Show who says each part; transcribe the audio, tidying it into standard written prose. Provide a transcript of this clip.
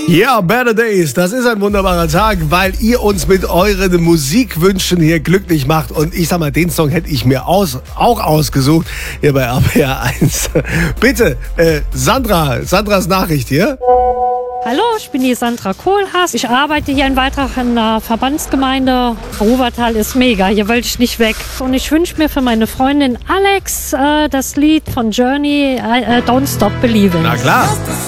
Speaker 1: Ja, Better Days, das ist ein wunderbarer Tag, weil ihr uns mit euren Musikwünschen hier glücklich macht. Und ich sag mal, den Song hätte ich mir auch ausgesucht hier bei RPR 1. Bitte, Sandras Nachricht hier.
Speaker 2: Hallo, ich bin die Sandra Kohlhaas. Ich arbeite hier in Waldrach in der Verbandsgemeinde. Ruwertal ist mega, hier wollte ich nicht weg. Und ich wünsche mir für meine Freundin Alex das Lied von Journey, Don't Stop Believing.
Speaker 1: Na klar.